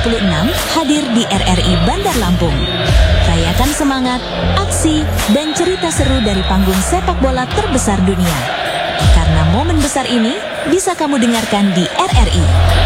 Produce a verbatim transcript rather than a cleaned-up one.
puluh enam hadir di R R I Bandar Lampung. Rayakan semangat, aksi, dan cerita seru dari panggung sepak bola terbesar dunia. Karena momen besar ini bisa kamu dengarkan di R R I.